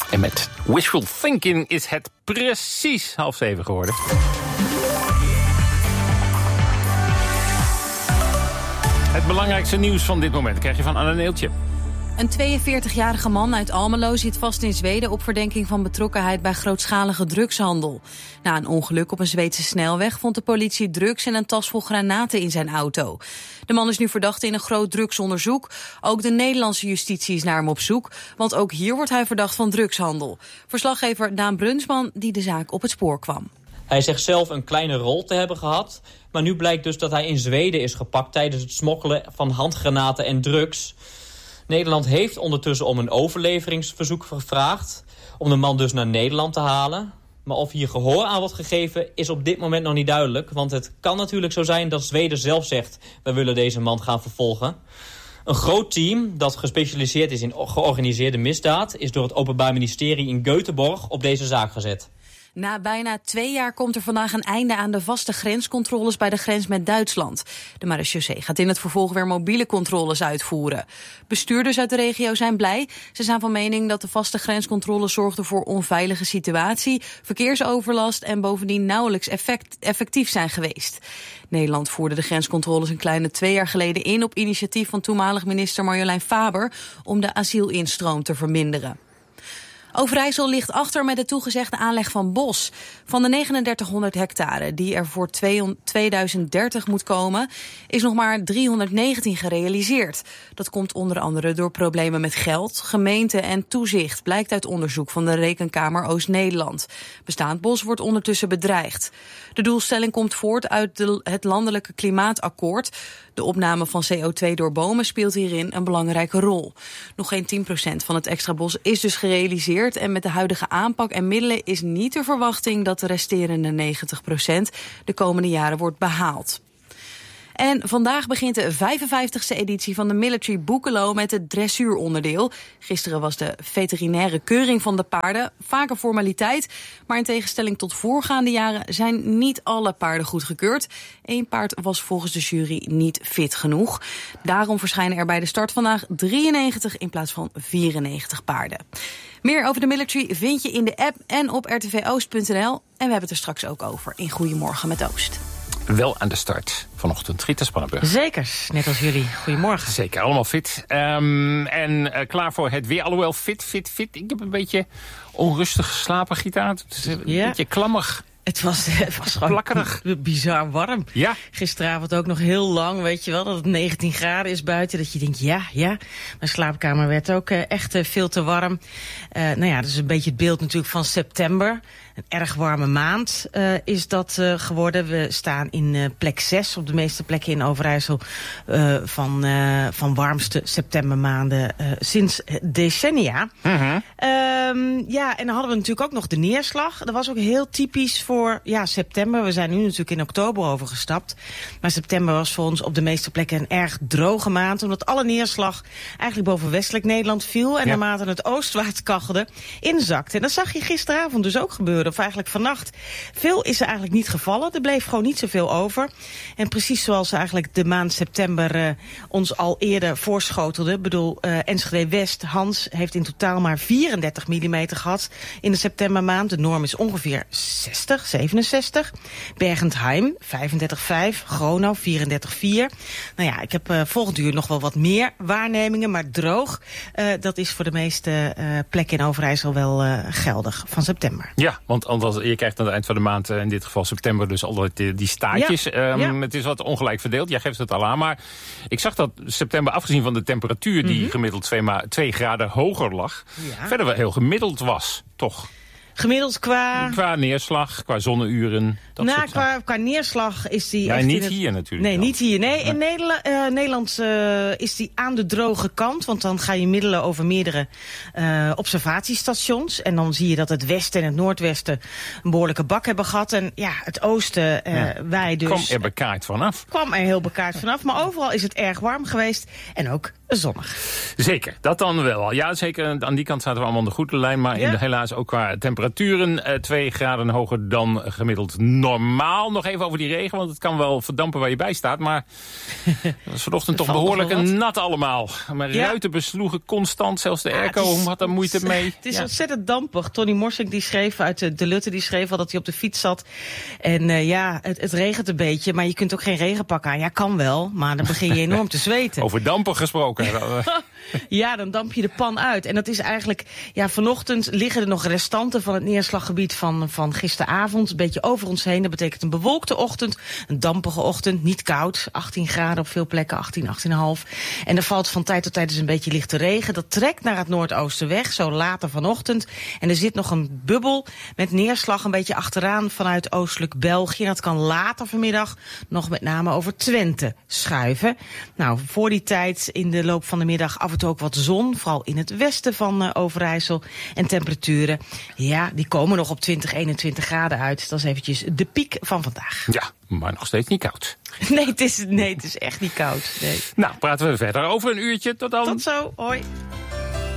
En met wishful thinking is het precies 6:30 geworden. Het belangrijkste nieuws van dit moment krijg je van Anne Neeltje. Een 42-jarige man uit Almelo zit vast in Zweden op verdenking van betrokkenheid bij grootschalige drugshandel. Na een ongeluk op een Zweedse snelweg vond de politie drugs en een tas vol granaten in zijn auto. De man is nu verdachte in een groot drugsonderzoek. Ook de Nederlandse justitie is naar hem op zoek, want ook hier wordt hij verdacht van drugshandel. Verslaggever Daan Brunsman die de zaak op het spoor kwam. Hij zegt zelf een kleine rol te hebben gehad, maar nu blijkt dus dat hij in Zweden is gepakt tijdens het smokkelen van handgranaten en drugs. Nederland heeft ondertussen om een overleveringsverzoek gevraagd om de man dus naar Nederland te halen. Maar of hier gehoor aan wordt gegeven is op dit moment nog niet duidelijk. Want het kan natuurlijk zo zijn dat Zweden zelf zegt: wij willen deze man gaan vervolgen. Een groot team dat gespecialiseerd is in georganiseerde misdaad is door het Openbaar Ministerie in Göteborg op deze zaak gezet. Na bijna 2 jaar komt er vandaag een einde aan de vaste grenscontroles bij de grens met Duitsland. De marechaussee gaat in het vervolg weer mobiele controles uitvoeren. Bestuurders uit de regio zijn blij. Ze zijn van mening dat de vaste grenscontroles zorgden voor onveilige situatie, verkeersoverlast en bovendien nauwelijks effectief zijn geweest. Nederland voerde de grenscontroles een kleine 2 jaar geleden in op initiatief van toenmalig minister Marjolein Faber om de asielinstroom te verminderen. Overijssel ligt achter met de toegezegde aanleg van bos. Van de 3900 hectare die er voor 2030 moet komen, is nog maar 319 gerealiseerd. Dat komt onder andere door problemen met geld, gemeente en toezicht, blijkt uit onderzoek van de Rekenkamer Oost-Nederland. Bestaand bos wordt ondertussen bedreigd. De doelstelling komt voort uit het landelijke klimaatakkoord. De opname van CO2 door bomen speelt hierin een belangrijke rol. Nog geen 10% van het extra bos is dus gerealiseerd en met de huidige aanpak en middelen is niet de verwachting dat de resterende 90% de komende jaren wordt behaald. En vandaag begint de 55e editie van de Military Boekelo met het dressuuronderdeel. Gisteren was de veterinaire keuring van de paarden vaak een formaliteit. Maar in tegenstelling tot voorgaande jaren zijn niet alle paarden goedgekeurd. 1 paard was volgens de jury niet fit genoeg. Daarom verschijnen er bij de start vandaag 93 in plaats van 94 paarden. Meer over de Military vind je in de app en op rtvoost.nl. En we hebben het er straks ook over in Goedemorgen met Oost. Wel aan de start vanochtend. Rita Spannenburg. Zeker, net als jullie. Goedemorgen. Zeker, allemaal fit. En klaar voor het weer. Alhoewel fit. Ik heb een beetje onrustig geslapen, Gita. Het is een beetje klammig. Het was gewoon plakkerig. Bizar warm. Ja. Gisteravond ook nog heel lang, weet je wel, dat het 19 graden is buiten. Dat je denkt, ja. Mijn slaapkamer werd ook echt veel te warm. Dat is een beetje het beeld natuurlijk van september. Een erg warme maand is dat geworden. We staan in plek 6 op de meeste plekken in Overijssel van warmste septembermaanden sinds decennia. Mm-hmm. En dan hadden we natuurlijk ook nog de neerslag. Dat was ook heel typisch voor september. We zijn nu natuurlijk in oktober overgestapt. Maar september was voor ons op de meeste plekken een erg droge maand. Omdat alle neerslag eigenlijk boven westelijk Nederland viel. En naarmate het oostwaarts kaggelde, inzakte. En dat zag je gisteravond dus ook gebeuren. Of eigenlijk vannacht. Veel is er eigenlijk niet gevallen. Er bleef gewoon niet zoveel over. En precies zoals eigenlijk de maand september ons al eerder voorschotelde. Ik bedoel, Enschede West, Hans, heeft in totaal maar 34 mm gehad in de septembermaand. De norm is ongeveer 60, 67. Bergentheim, 35,5. Gronau, 34,4. Ik heb volgend uur nog wel wat meer waarnemingen, maar droog. Dat is voor de meeste plekken in Overijssel wel geldig van september. Ja, want je krijgt aan het eind van de maand, in dit geval september, dus altijd die staartjes. Het is wat ongelijk verdeeld, jij geeft het al aan. Maar ik zag dat september, afgezien van de temperatuur die gemiddeld 2 graden hoger lag, verder wel heel gemiddeld was, toch? Gemiddeld qua neerslag, qua zonneuren. Qua neerslag is die... Ja, echt niet hier natuurlijk. Nee, niet hier. Nee, in Nederland is die aan de droge kant. Want dan ga je middelen over meerdere observatiestations. En dan zie je dat het westen en het noordwesten een behoorlijke bak hebben gehad. En het oosten, wij dus... Kwam er bekaaid vanaf. Kwam er heel bekaaid vanaf. Maar overal is het erg warm geweest. En ook zonnig. Zeker, dat dan wel. Ja, zeker. Aan die kant zaten we allemaal aan de goede lijn. Maar helaas ook qua temperaturen 2 graden hoger dan gemiddeld normaal. Nog even over die regen, want het kan wel verdampen waar je bij staat. Maar het was vanochtend toch behoorlijk nat allemaal. Mijn ruiten besloegen constant. Zelfs de airco had er moeite mee. Het is ontzettend dampig. Tony Morsink die schreef uit de Lutte, die schreef al dat hij op de fiets zat. En het regent een beetje, maar je kunt ook geen regenpak aan. Ja, kan wel, maar dan begin je enorm te zweten. Over dampen gesproken. Ja, dan damp je de pan uit. En dat is eigenlijk, vanochtend liggen er nog restanten van het neerslaggebied van gisteravond. Een beetje over ons heen. Dat betekent een bewolkte ochtend, een dampige ochtend, niet koud. 18 graden op veel plekken, 18,5. En er valt van tijd tot tijd dus een beetje lichte regen. Dat trekt naar het noordoosten weg, zo later vanochtend. En er zit nog een bubbel met neerslag een beetje achteraan vanuit oostelijk België. En dat kan later vanmiddag nog met name over Twente schuiven. Nou, voor die tijd in de loop van de middag af en toe ook wat zon, vooral in het westen van Overijssel. En temperaturen, die komen nog op 20, 21 graden uit. Dat is eventjes de piek van vandaag. Ja, maar nog steeds niet koud. Nee, het is echt niet koud. Nee. Nou, praten we verder over een uurtje. Tot dan. Tot zo, hoi.